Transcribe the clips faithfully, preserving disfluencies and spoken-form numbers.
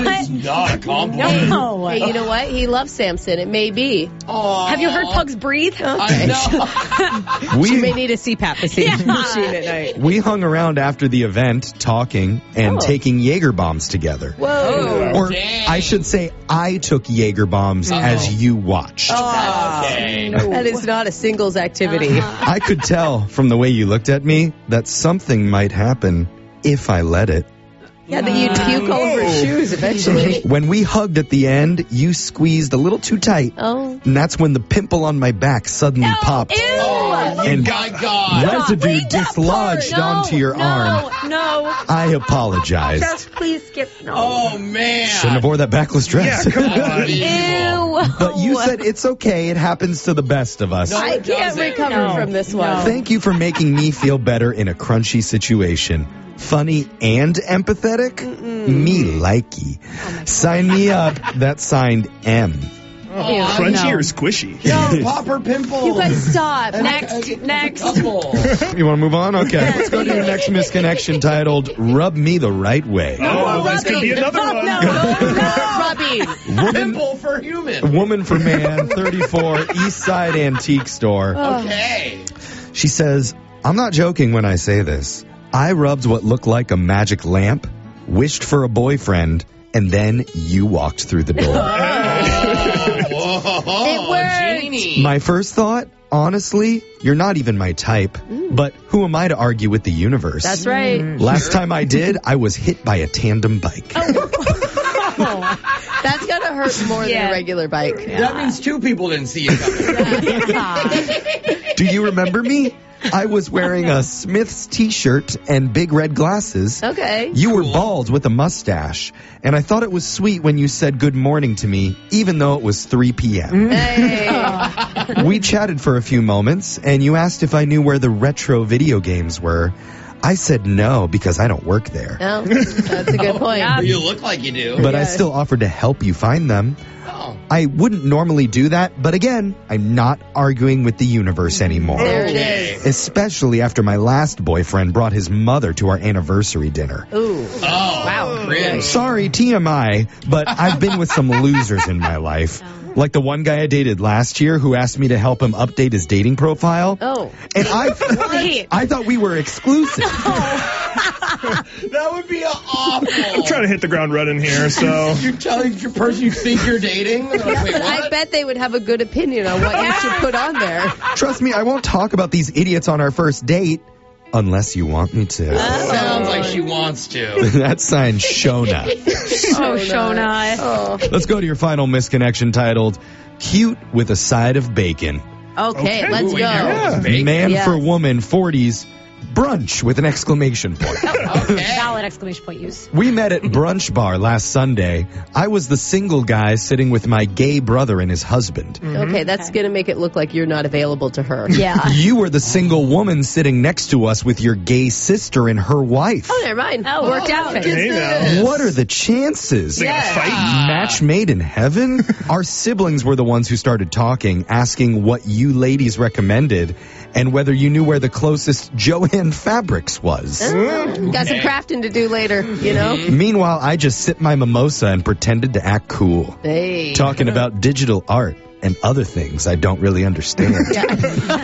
That is not a compliment. No. Hey, you know what? He loves Samson. It may be. Aww. Have you heard pugs breathe? I know. We You may need a C PAP machine, Yeah. machine at night. we hung around after the event, talking and Oh. taking Jaeger bombs together. Whoa. Or Dang. I should say, I took Jaeger bombs as you watched. Okay. That is not a singles activity. I could tell from the way you looked at me that something might happen if I let it. Yeah, that you'd puke all over his shoes eventually. When we hugged at the end, you squeezed a little too tight. Oh. And that's when the pimple on my back suddenly popped. Ew. Oh, you And guy God. residue Read that dislodged part. onto your no, arm. No, I apologized. Just please skip. No. Oh, man. Shouldn't have wore that backless dress. Yeah, come on. Unbelievable. Ew. But you said it's okay. It happens to the best of us. No. I can't doesn't. recover No. from this one. Thank you for making me feel better in a crunchy situation. Funny and empathetic? Me likey. Sign me up. That's signed M. Oh, Crunchy no. or squishy? no, popper pimple. You guys stop. Next, next. Couple. You want to move on? Okay. Let's go to your next misconnection titled Rub Me the Right Way. Oh, this could be another one. Rubbing. Woman, Pimple for human. woman for man, thirty-four, East Side Antique Store. Okay. She says, I'm not joking when I say this. I rubbed what looked like a magic lamp, wished for a boyfriend, and then you walked through the door. Whoa. It worked. Genie. My first thought, honestly, you're not even my type. But who am I to argue with the universe? That's right. Last time I did, I was hit by a tandem bike. That's going to hurt more than Yeah. a regular bike. That means two people didn't see you coming. Do you remember me? I was wearing a Smith's t-shirt and big red glasses. Okay. You were bald with a mustache, and I thought it was sweet when you said good morning to me, even though it was three p.m. Hey. We chatted for a few moments, and you asked if I knew where the retro video games were. I said no, because I don't work there. No, that's a good point. Yeah. You look like you do. But I Yes. still offered to help you find them. Oh. I wouldn't normally do that, but again, I'm not arguing with the universe anymore. There it Okay. is. Especially after my last boyfriend brought his mother to our anniversary dinner. Ooh. Oh, wow. Cringe. Sorry, T M I, but I've been with some losers in my life. Like the one guy I dated last year who asked me to help him update his dating profile. Oh. And I, Wait. I thought we were exclusive. That would be awful. I'm trying to hit the ground running here, so. You're telling your person you think you're dating? Like, wait, what? I bet they would have a good opinion on what you should put on there. Trust me, I won't talk about these idiots on our first date unless you want me to. Sounds like she wants to. That's signed Shona. Oh, Shona. Oh. Let's go to your final misconnection titled Cute with a Side of Bacon. Okay, Okay. let's Ooh, go. yeah. Bacon. Man Yes. for woman, forties, brunch with an exclamation point. Okay. Valid exclamation point use. We met at Brunch Bar last Sunday. I was the single guy sitting with my gay brother and his husband. Okay, that's going to make it look like you're not available to her. Yeah. You were the single woman sitting next to us with your gay sister and her wife. Oh, never mind. Oh, worked out. Hey, now. What are the chances? They got a fight? Match made in heaven? Our siblings were the ones who started talking, asking what you ladies recommended and whether you knew where the closest Joanne Fabrics was. Got some crafting to do later, you know? Meanwhile, I just sipped my mimosa and pretended to act cool, Hey. talking about digital art and other things I don't really understand. N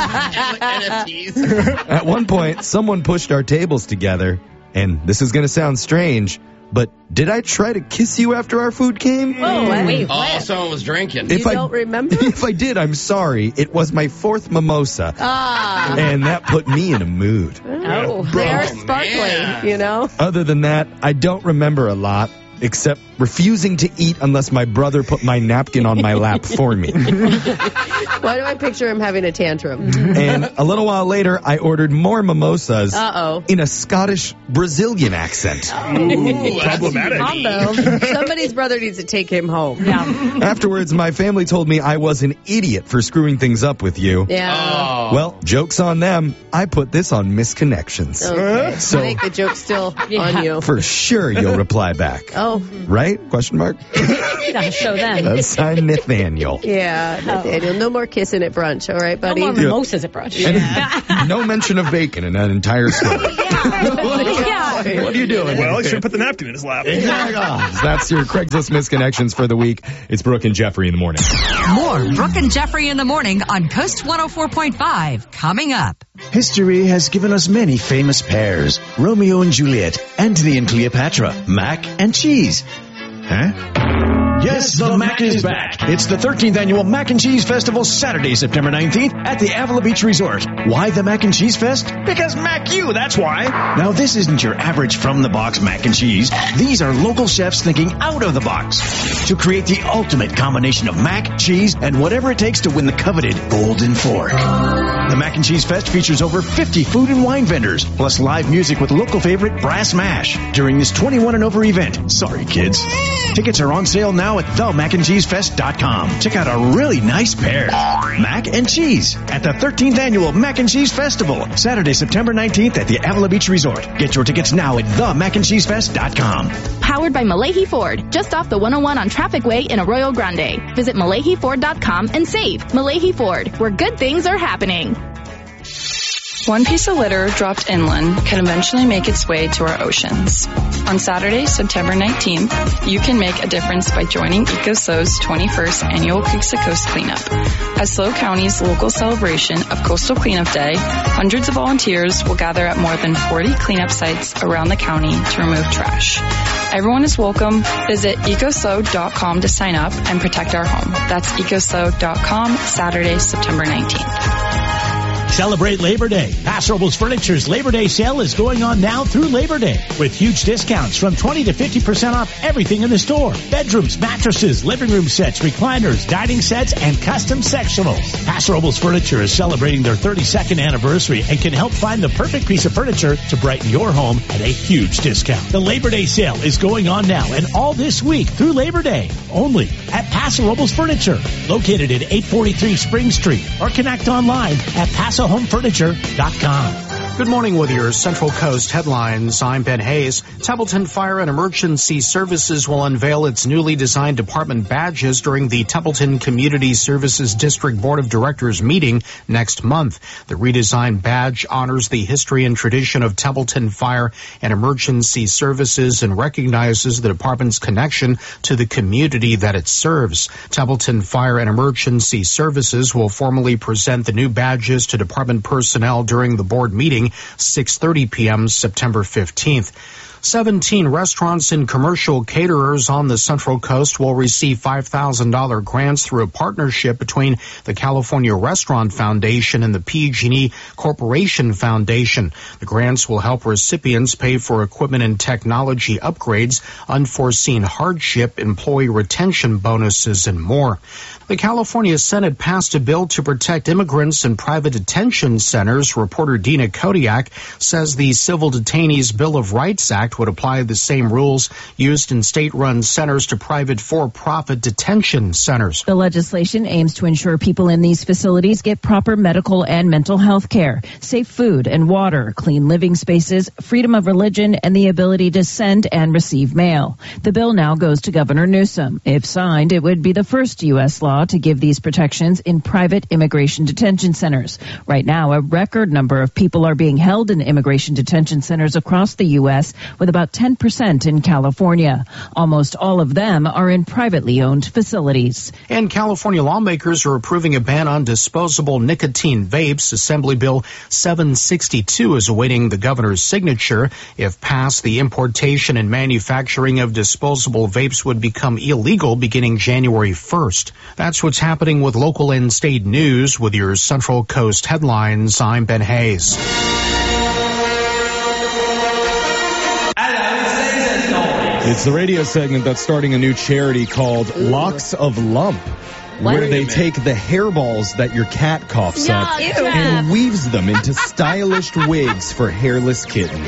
F Ts. At one point, someone pushed our tables together, and this is going to sound strange, but did I try to kiss you after our food came? Oh, wait. Oh, someone was drinking. If You I don't remember? If I did, I'm sorry. It was my fourth mimosa, Ah. and that put me in a mood. Oh, they are Oh, sparkling, man. you know? Other than that, I don't remember a lot, except refusing to eat unless my brother put my napkin on my lap for me. Why do I picture him having a tantrum? And a little while later, I ordered more mimosas Uh-oh. in a Scottish Brazilian accent. Ooh, Problematic. that's Somebody's brother needs to take him home. Yeah. Afterwards, my family told me I was an idiot for screwing things up with you. Yeah. Oh. Well, joke's on them. I put this on Misconnections. Okay. So- I think the joke's still on you. For sure you'll reply back. Oh, Right? Question mark? Yeah, show them. That's signed Nathaniel. yeah. Nathaniel, no more kissing at brunch, all right, No buddy? more mimosas at brunch. And no mention of bacon in that entire story. Yeah. What are you doing? Well, he should have put the napkin in his lap. Exactly. That's your Craigslist misconnections for the week. It's Brooke and Jeffrey in the morning. More Brooke and Jeffrey in the morning on Coast one oh four point five coming up. History has given us many famous pairs. Romeo and Juliet, Antony and Cleopatra, mac and cheese. Huh? Yes, the Mac is back. It's the thirteenth Annual Mac and Cheese Festival, Saturday, September nineteenth at the Avila Beach Resort. Why the Mac and Cheese Fest? Because Mac you, that's why. Now, this isn't your average from-the-box mac and cheese. These are local chefs thinking out of the box to create the ultimate combination of mac, cheese, and whatever it takes to win the coveted Golden Fork. The Mac and Cheese Fest features over fifty food and wine vendors, plus live music with local favorite Brass Mash during this twenty-one and over event. Sorry, kids. Tickets are on sale now at the mac and cheese fest dot com. Check out a really nice pair. Mac and cheese at the thirteenth Annual Mac and Cheese Festival, Saturday, September nineteenth at the Avila Beach Resort. Get your tickets now at the mac and cheese fest dot com. Powered by Malahi Ford, just off the one oh one on Traffic Way in Arroyo Grande. Visit malahi ford dot com and save. Malahi Ford, where good things are happening. One piece of litter dropped inland can eventually make its way to our oceans. On Saturday, September nineteenth, you can make a difference by joining EcoSO's twenty-first Annual Creeks to Coast Cleanup. As SLO County's local celebration of Coastal Cleanup Day, hundreds of volunteers will gather at more than forty cleanup sites around the county to remove trash. Everyone is welcome. Visit ecoso dot com to sign up and protect our home. That's ecoso dot com, Saturday, September nineteenth. Celebrate Labor Day. Paso Robles Furniture's Labor Day sale is going on now through Labor Day with huge discounts from twenty to fifty percent off everything in the store. Bedrooms, mattresses, living room sets, recliners, dining sets, and custom sectionals. Paso Robles Furniture is celebrating their thirty-second anniversary and can help find the perfect piece of furniture to brighten your home at a huge discount. The Labor Day sale is going on now and all this week through Labor Day only at Paso Robles Furniture, located at eight forty-three Spring Street, or connect online at paso home furniture dot com. Good morning with your Central Coast headlines. I'm Ben Hayes. Templeton Fire and Emergency Services will unveil its newly designed department badges during the Templeton Community Services District Board of Directors meeting next month. The redesigned badge honors the history and tradition of Templeton Fire and Emergency Services and recognizes the department's connection to the community that it serves. Templeton Fire and Emergency Services will formally present the new badges to department personnel during the board meeting, six thirty p.m. September fifteenth. seventeen restaurants and commercial caterers on the Central Coast will receive five thousand dollars grants through a partnership between the California Restaurant Foundation and the P G and E Corporation Foundation. The grants will help recipients pay for equipment and technology upgrades, unforeseen hardship, employee retention bonuses, and more. The California Senate passed a bill to protect immigrants in private detention centers. Reporter Dina Kodiak says the Civil Detainees Bill of Rights Act would apply the same rules used in state-run centers to private for-profit detention centers. The legislation aims to ensure people in these facilities get proper medical and mental health care, safe food and water, clean living spaces, freedom of religion, and the ability to send and receive mail. The bill now goes to Governor Newsom. If signed, it would be the first U S law to give these protections in private immigration detention centers. Right now, a record number of people are being held in immigration detention centers across the U S, with about ten percent in California. Almost all of them are in privately owned facilities. And California lawmakers are approving a ban on disposable nicotine vapes. Assembly Bill seven sixty-two is awaiting the governor's signature. If passed, the importation and manufacturing of disposable vapes would become illegal beginning January first. That's what's happening with local and state news. With your Central Coast headlines, I'm Ben Hayes. It's the radio segment that's starting a new charity called Ooh. Locks of Lump, what? where they take the hairballs that your cat coughs yeah, up ew. and weaves them into stylish wigs for hairless kittens.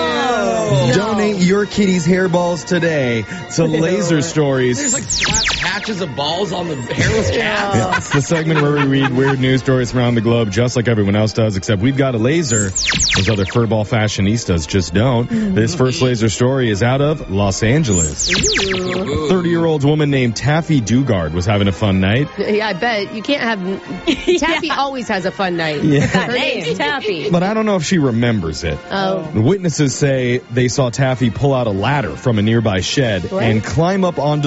Oh. Donate your kitty's hairballs today to Ew. Laser Stories. There's like flat patches of balls on the hairless cat. Yeah, it's the segment where we read weird news stories from around the globe, just like everyone else does, except we've got a laser. Those other furball fashionistas just don't. Mm-hmm. This first laser story is out of Los Angeles. thirty-year-old woman named Taffy Dugard was having a fun night. Yeah, I bet. You can't have... Taffy yeah. always has a fun night. Yeah. Her name's Taffy. But I don't know if she remembers it. Oh. The witnesses say they saw Taffy pull out a ladder from a nearby shed what? and climb up onto